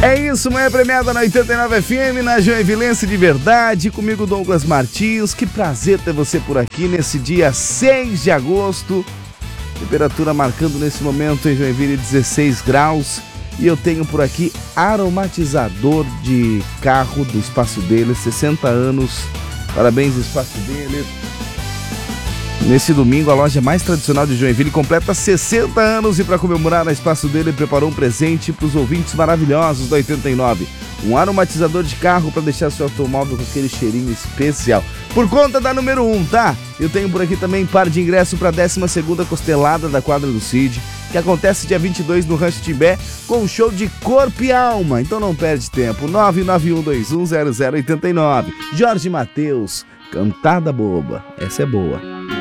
É isso, Manhã Premiada na 89 FM, na Joinvilense de verdade, comigo Douglas Martins. Que prazer ter você por aqui nesse dia 6 de agosto. Temperatura marcando nesse momento em Joinville 16 graus. E eu tenho por aqui aromatizador de carro do Espaço Dele, 60 anos. Parabéns, Espaço Dele. Nesse domingo, a loja mais tradicional de Joinville completa 60 anos e para comemorar, a Espaço Dele preparou um presente para os ouvintes maravilhosos da 89. Um aromatizador de carro para deixar seu automóvel com aquele cheirinho especial. Por conta da número 1, tá? Eu tenho por aqui também par de ingresso para a 12ª Costelada da Quadra do Cid, que acontece dia 22 no Rancho Timbé, com um show de corpo e alma. Então não perde tempo. 991210089. Jorge Mateus, Cantada Boba. Essa é boa.